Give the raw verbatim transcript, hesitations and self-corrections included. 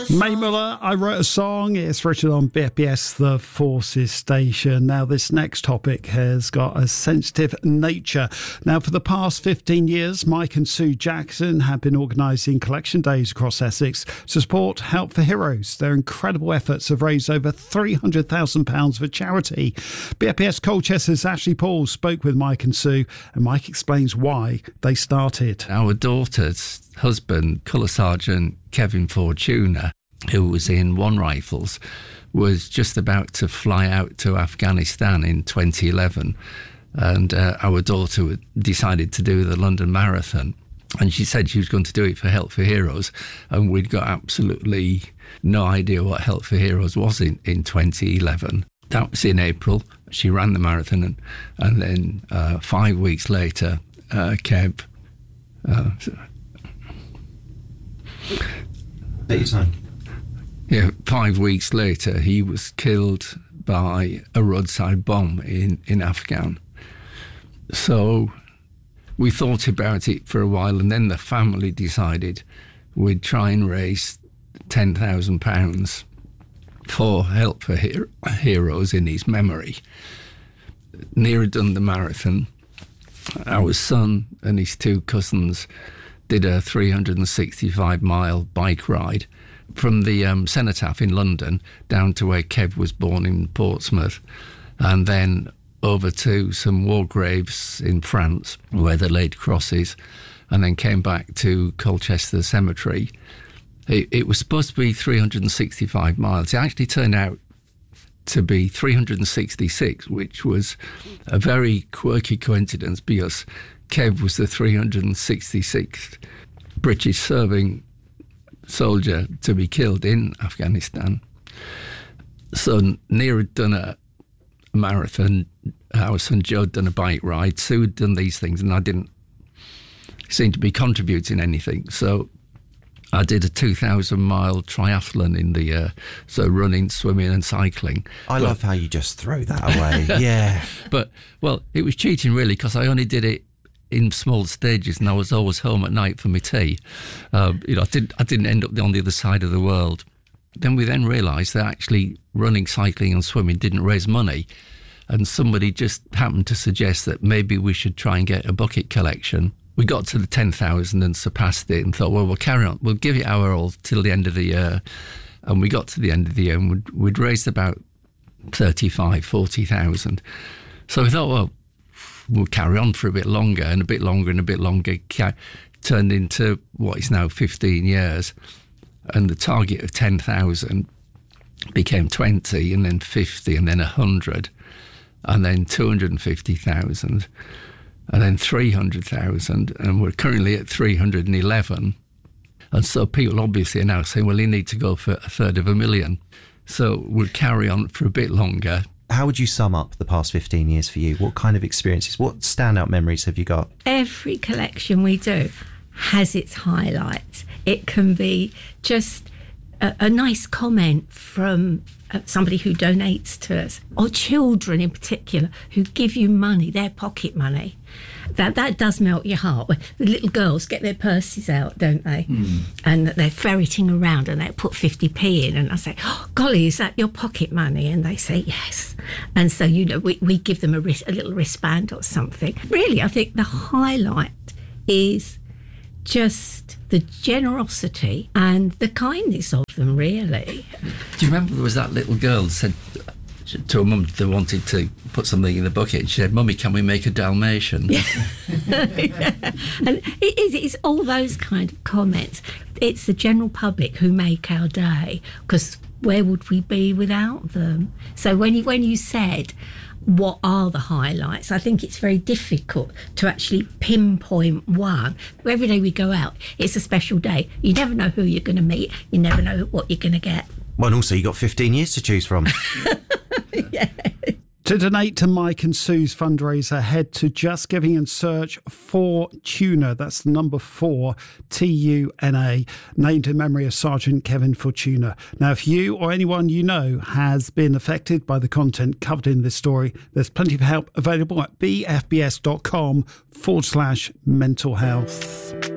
Mae Muller, I Wrote a Song. It's written on B F B S, the Forces Station. Now, this next topic has got a sensitive nature. Now, for the past fifteen years, Mike and Sue Jackson have been organising collection days across Essex to support Help for Heroes. Their incredible efforts have raised over three hundred thousand pounds for charity. B F B S Colchester's Ashley Paul spoke with Mike and Sue, and Mike explains why they started. Our daughter's husband, Colour Sergeant Kevin Fortuna, who was in One Rifles, was just about to fly out to Afghanistan in twenty eleven, and uh, our daughter decided to do the London Marathon, and she said she was going to do it for Help for Heroes, and we'd got absolutely no idea what Help for Heroes was in, in twenty eleven. That was in April. She ran the marathon, and, and then uh, five weeks later, uh, Kev... Uh, Take your time. Yeah, five weeks later, he was killed by a roadside bomb in, in Afghan. So we thought about it for a while, and then the family decided we'd try and raise ten thousand pounds for Help for Her- Heroes in his memory. Near had done the marathon. Our son and his two cousins did a three hundred sixty-five mile bike ride from the um, Cenotaph in London down to where Kev was born in Portsmouth, and then over to some war graves in France where they laid crosses, and then came back to Colchester Cemetery. It, it was supposed to be three hundred sixty-five miles. It actually turned out to be three hundred sixty-six, which was a very quirky coincidence because Kev was the three hundred sixty-sixth British serving soldier to be killed in Afghanistan. So Near had done a marathon, our son Joe had done a bike ride, Sue had done these things, and I didn't seem to be contributing anything. So I did a two thousand mile triathlon in the year, so running, swimming and cycling. I but, love how you just throw that away. Yeah. But, well, it was cheating really, because I only did it in small stages, and I was always home at night for my tea. Um, you know, I didn't, I didn't end up on the other side of the world. Then we then realised that actually running, cycling and swimming didn't raise money, and somebody just happened to suggest that maybe we should try and get a bucket collection. We got to the ten thousand and surpassed it and thought, well, we'll carry on. We'll give it our all till the end of the year. And we got to the end of the year and we'd, we'd raised about thirty-five, forty thousand. So we thought, well, we'll carry on for a bit longer, and a bit longer and a bit longer ca- turned into what is now fifteen years. And the target of ten thousand became twenty, and then fifty, and then one hundred, and then two hundred fifty thousand, and then three hundred thousand, and we're currently at three hundred eleven. And so people obviously are now saying, well, you need to go for a third of a million. So we'll carry on for a bit longer. How would you sum up the past fifteen years for you? What kind of experiences, what standout memories have you got? Every collection we do has its highlights. It can be just a, a nice comment from uh, somebody who donates to us, or children in particular who give you money, their pocket money. That that does melt your heart. The little girls get their purses out, don't they? Mm. And they're ferreting around and they put fifty p in, and I say, oh, golly, is that your pocket money? And they say, yes. And so, you know, we, we give them a, wrist, a little wristband or something. Really, I think the highlight is just the generosity and the kindness of them, really. Do you remember there was that little girl that said to her mum they wanted to put something in the bucket, and she said, Mummy, can we make a Dalmatian? Yeah. Yeah. And it is, it's all those kind of comments. It's the general public who make our day, because where would we be without them? So when you, when you said, what are the highlights? I think it's very difficult to actually pinpoint one. Every day we go out, it's a special day. You never know who you're going to meet. You never know what you're going to get. Well, and also you've got fifteen years to choose from. Yeah. To donate to Mike and Sue's fundraiser, head to Just Giving and search for Tuna. That's the number four, T U N A, named in memory of Sergeant Kevin Fortuna. Now, if you or anyone you know has been affected by the content covered in this story, there's plenty of help available at bfbs.com forward slash mental health.